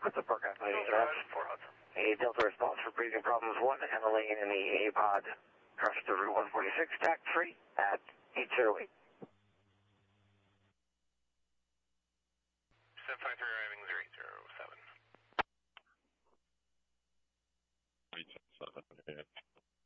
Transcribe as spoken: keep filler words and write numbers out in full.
What's up, Park Avenue? A Delta response for breathing problems one, handling in the A-Pod. Crush to Route one forty-six, tact three at eight zero eight. seven five three arriving zero eight zero seven. eight seven seven, yeah.